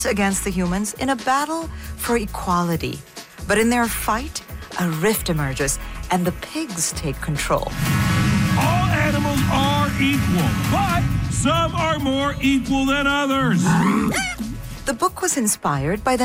against the humans in a battle for equality. But in their fight, a rift emerges and the pigs take control. All animals are equal, but some are more equal than others. The book was inspired by the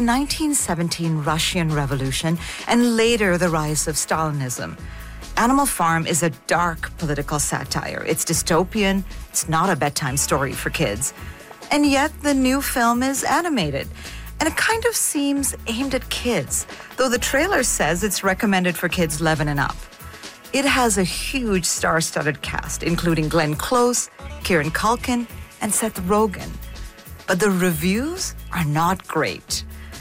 1917 Russian Revolution and later the rise of Stalinism. Animal Farm is a dark political satire. It's dystopian. It's not a bedtime story for kids. And yet the new film is animated. And it kind of seems aimed at kids, though the trailer says it's recommended for kids 11 and up. It has a huge star-studded cast, including Glenn Close, Kieran Culkin, and Seth Rogen. But the reviews are not great.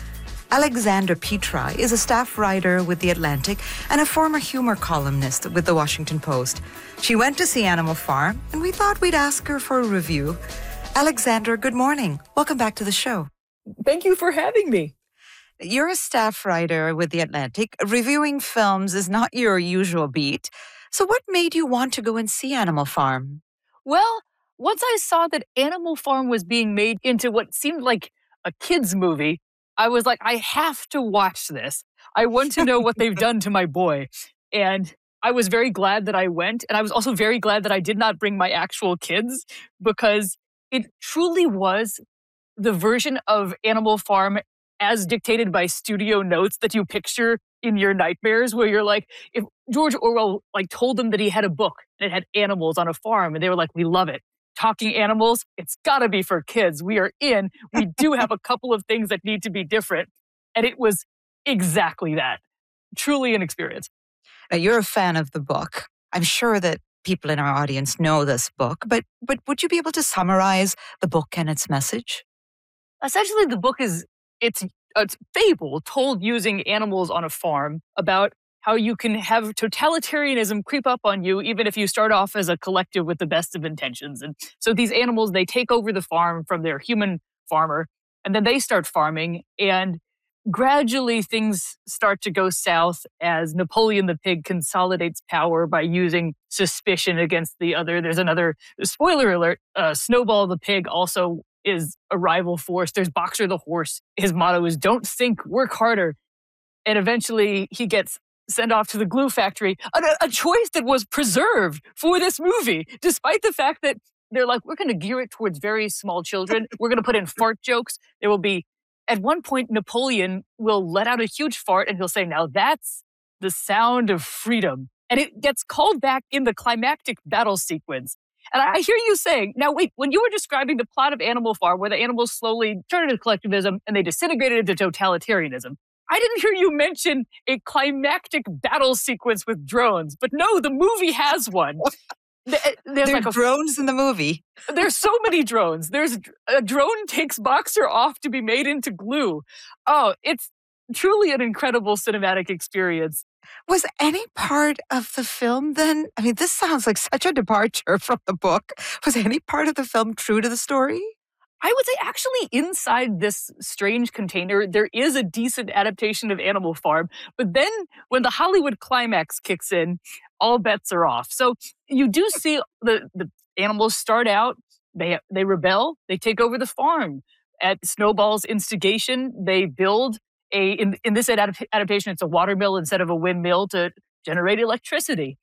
Alexandra Petri is a staff writer with The Atlantic and a former humor columnist with The Washington Post. She went to see Animal Farm, and we thought we'd ask her for a review. Alexandra, good morning. Welcome back to the show. Thank you for having me. You're a staff writer with The Atlantic. Reviewing films is not your usual beat. So what made you want to go and see Animal Farm? Well, once I saw that Animal Farm was being made into what seemed like a kid's movie, I was like, I have to watch this. I want to know what they've done to my boy. And I was very glad that I went. And I was also very glad that I did not bring my actual kids, because it truly was the version of Animal Farm as dictated by studio notes that you picture in your nightmares, where you're like, if George Orwell told them that he had a book and it had animals on a farm, and they were like, we love it. Talking animals, it's gotta be for kids. We are in. We do have a couple of things that need to be different. And it was exactly that. Truly an experience. Now, you're a fan of the book. I'm sure that people in our audience know this book, but would you be able to summarize the book and its message? Essentially, the book it's a fable told using animals on a farm about how you can have totalitarianism creep up on you even if you start off as a collective with the best of intentions. And so these animals, they take over the farm from their human farmer, and then they start farming, and gradually things start to go south as Napoleon the pig consolidates power by using suspicion against the other. There's another, spoiler alert, Snowball the pig also is a rival force. There's Boxer the horse. His motto is don't think, work harder. And eventually he gets sent off to the glue factory, a choice that was preserved for this movie, despite the fact that they're like, we're going to gear it towards very small children. We're going to put in fart jokes. There will be, at one point, Napoleon will let out a huge fart and he'll say, now that's the sound of freedom. And it gets called back in the climactic battle sequence. And I hear you saying, now wait, when you were describing the plot of Animal Farm, where the animals slowly turned into collectivism and they disintegrated into totalitarianism, I didn't hear you mention a climactic battle sequence with drones. But no, the movie has one. There's drones in the movie. There's so many drones. There's a drone takes Boxer off to be made into glue. Oh, it's truly an incredible cinematic experience. Was any part of the film then, I mean, this sounds like such a departure from the book. Was any part of the film true to the story? I would say actually inside this strange container, there is a decent adaptation of Animal Farm. But then when the Hollywood climax kicks in, all bets are off. So you do see the animals start out, they rebel, they take over the farm. At Snowball's instigation, they build in this adaptation, it's a water mill instead of a windmill to generate electricity.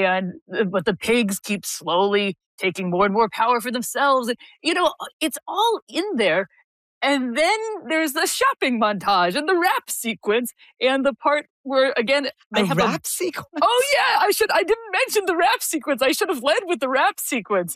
But the pigs keep slowly taking more and more power for themselves. And, it's all in there. And then there's the shopping montage and the rap sequence and the part where, again, they have rap sequence. Oh, yeah, I didn't mention the rap sequence. I should have led with the rap sequence.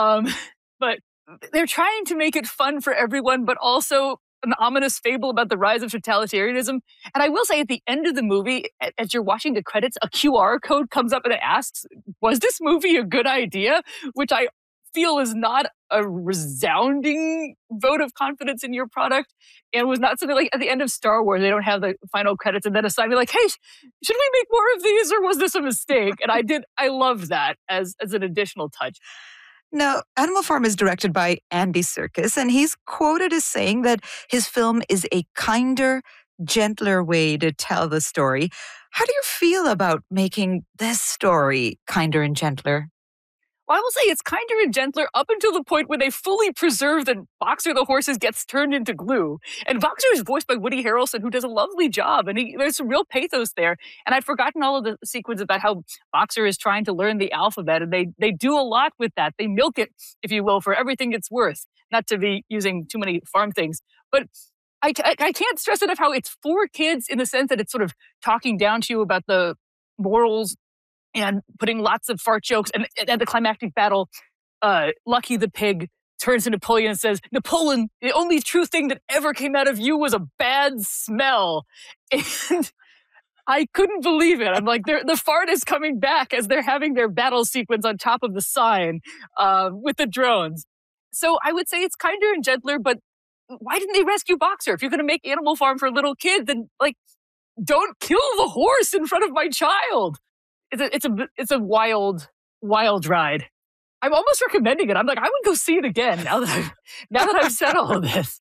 But they're trying to make it fun for everyone, but also an ominous fable about the rise of totalitarianism. And I will say at the end of the movie, as you're watching the credits, a QR code comes up and it asks, was this movie a good idea? Which I feel is not a resounding vote of confidence in your product, and was not something like at the end of Star Wars, they don't have the final credits and then assign me like, hey, should we make more of these or was this a mistake? And I loved that as an additional touch. Now, Animal Farm is directed by Andy Serkis, and he's quoted as saying that his film is a kinder, gentler way to tell the story. How do you feel about making this story kinder and gentler? I will say it's kinder and gentler up until the point where they fully preserve that Boxer the horses gets turned into glue. And Boxer is voiced by Woody Harrelson, who does a lovely job. And there's some real pathos there. And I'd forgotten all of the sequence about how Boxer is trying to learn the alphabet. And they do a lot with that. They milk it, if you will, for everything it's worth. Not to be using too many farm things. But I can't stress enough how it's for kids in the sense that it's sort of talking down to you about the morals and putting lots of fart jokes. And at the climactic battle, Lucky the pig turns to Napoleon and says, "Napoleon, the only true thing that ever came out of you was a bad smell." And I couldn't believe it. I'm like, the fart is coming back as they're having their battle sequence on top of the sign with the drones. So I would say it's kinder and gentler, but why didn't they rescue Boxer? If you're going to make Animal Farm for little kids, then don't kill the horse in front of my child. It's a wild ride. I'm almost recommending it. I'm like, I would go see it again now that I've said all of this.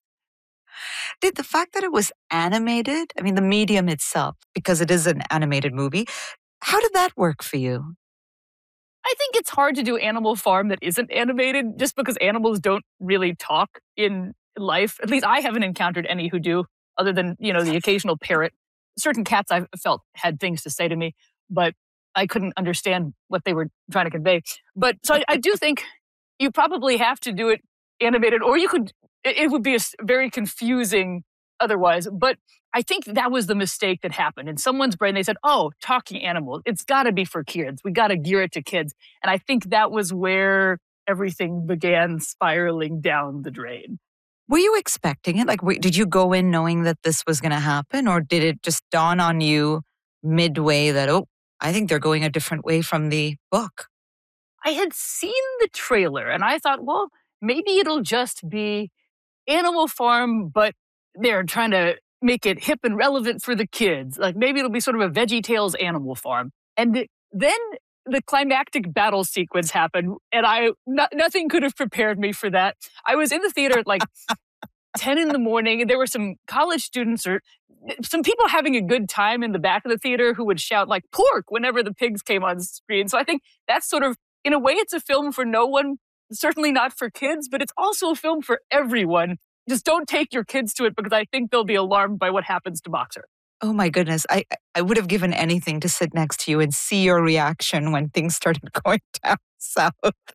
Did the fact that it was animated, I mean, the medium itself, because it is an animated movie, how did that work for you? I think it's hard to do Animal Farm that isn't animated just because animals don't really talk in life. At least I haven't encountered any who do, other than, the occasional parrot. Certain cats I've felt had things to say to me, but I couldn't understand what they were trying to convey. But so I do think you probably have to do it animated, or it would be very confusing otherwise. But I think that was the mistake that happened. In someone's brain, they said, oh, talking animals, it's got to be for kids. We got to gear it to kids. And I think that was where everything began spiraling down the drain. Were you expecting it? Did you go in knowing that this was going to happen? Or did it just dawn on you midway that, I think they're going a different way from the book? I had seen the trailer and I thought, well, maybe it'll just be Animal Farm, but they're trying to make it hip and relevant for the kids. Like maybe it'll be sort of a VeggieTales Animal Farm. And then the climactic battle sequence happened, and nothing could have prepared me for that. I was in the theater at 10 in the morning, and there were some college students or some people having a good time in the back of the theater who would shout pork whenever the pigs came on screen. So I think that's sort of, in a way, it's a film for no one, certainly not for kids, but it's also a film for everyone. Just don't take your kids to it because I think they'll be alarmed by what happens to Boxer. Oh my goodness. I would have given anything to sit next to you and see your reaction when things started going down south.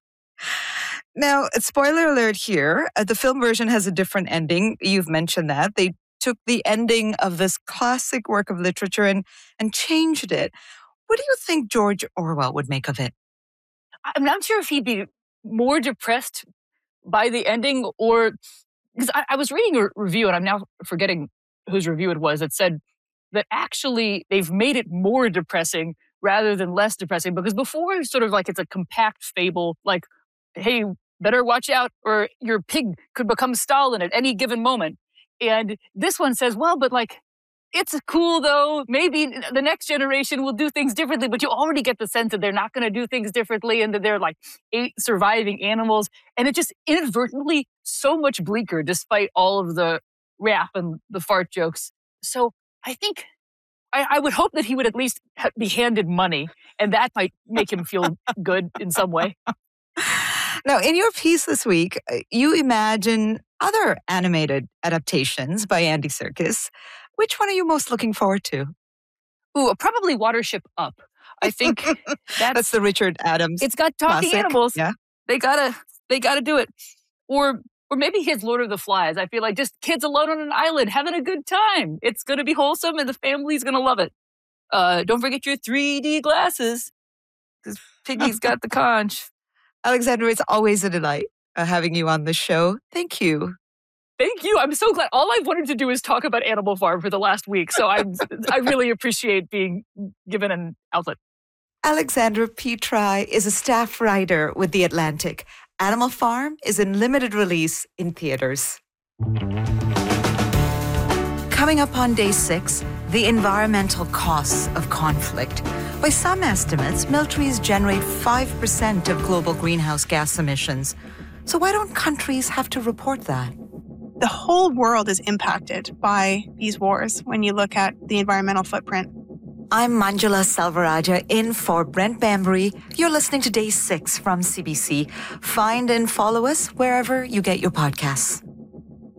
Now, spoiler alert here, the film version has a different ending. You've mentioned that. They took the ending of this classic work of literature and changed it. What do you think George Orwell would make of it? I'm not sure if he'd be more depressed by the ending or... Because I was reading a review, and I'm now forgetting whose review it was, that said that actually they've made it more depressing rather than less depressing. Because before it was sort of it's a compact fable, hey, better watch out or your pig could become Stalin at any given moment. And this one says, well, but it's cool though. Maybe the next generation will do things differently, but you already get the sense that they're not going to do things differently and that they're 8 surviving animals. And it just inadvertently so much bleaker despite all of the rap and the fart jokes. So I think I would hope that he would at least be handed money, and that might make him feel good in some way. Now, in your piece this week, you imagine other animated adaptations by Andy Serkis. Which one are you most looking forward to? Ooh, probably Watership Up. I think that's the Richard Adams. It's got talking classic. Animals. Yeah, they gotta do it. Or maybe his Lord of the Flies. I feel like just kids alone on an island having a good time. It's going to be wholesome, and the family's going to love it. Don't forget your 3D glasses, because Piggy's got the conch. Alexandra, it's always a delight having you on the show. Thank you. Thank you. I'm so glad. All I've wanted to do is talk about Animal Farm for the last week, so I really appreciate being given an outlet. Alexandra Petri is a staff writer with The Atlantic. Animal Farm is in limited release in theaters. Coming up on day 6, the environmental costs of conflict. By some estimates, militaries generate 5% of global greenhouse gas emissions. So why don't countries have to report that? The whole world is impacted by these wars when you look at the environmental footprint. I'm Manjula Salvaraja in for Brent Bambury. You're listening to Day 6 from CBC. Find and follow us wherever you get your podcasts.